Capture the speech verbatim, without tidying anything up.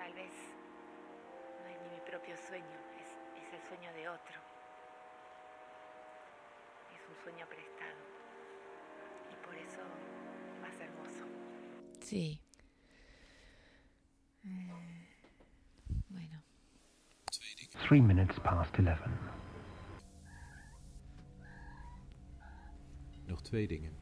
Tal vez no es ni mi propio sueño, es, es el sueño de otro. Es un sueño prestado. Y por eso más hermoso. Sí. Eh, bueno. Three minutes past eleven. Nog twee dingen.